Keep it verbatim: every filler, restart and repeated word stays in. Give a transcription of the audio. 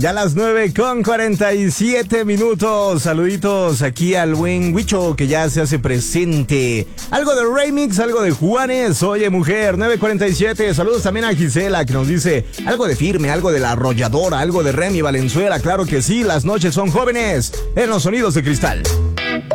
Ya las nueve con cuarenta y siete minutos. Saluditos aquí al buen Huicho que ya se hace presente. Algo de remix, algo de Juanes. Oye, mujer, nueve cuarenta y siete. Saludos también a Gisela que nos dice algo de Firme, algo de La Arrolladora, algo de Remy Valenzuela. Claro que sí, las noches son jóvenes en los sonidos de cristal.